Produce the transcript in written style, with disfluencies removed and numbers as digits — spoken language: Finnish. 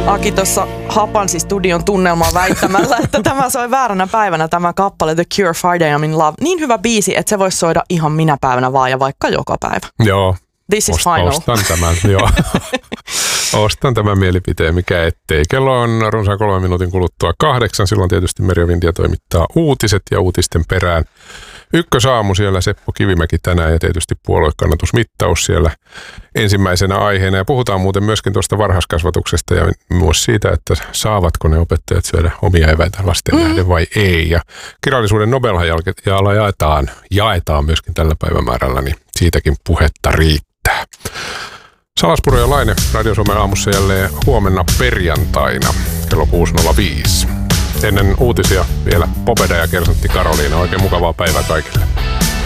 Aki tuossa hapansi studion tunnelmaa väittämällä, että tämä soi vääränä päivänä tämä kappale The Cure Friday I'm in Love. Niin hyvä biisi, että se voisi soida ihan minä päivänä vaan ja vaikka joka päivä. Joo. This is final. Ostan tämän, joo. Ostan tämän mielipiteen, mikä ettei. Kello on runsaan 3 minuutin kuluttua 8. Silloin tietysti Merja Vintiä toimittaa uutiset ja uutisten perään. Ykkösaamu siellä Seppo Kivimäki tänään ja tietysti puoluekannatusmittaus siellä ensimmäisenä aiheena. Ja puhutaan muuten myöskin tuosta varhaiskasvatuksesta ja myös siitä, että saavatko ne opettajat syödä omia eväitä lasten nähden vai ei. Ja kirjallisuuden Nobel-jalalla jaetaan myöskin tällä päivämäärällä, niin siitäkin puhetta riittää. Salaspuro ja Laine Radio Suomen aamussa jälleen huomenna perjantaina kello 6.05. Ennen uutisia vielä Popeda ja Kersantti Karoliina. Oikein mukavaa päivää kaikille.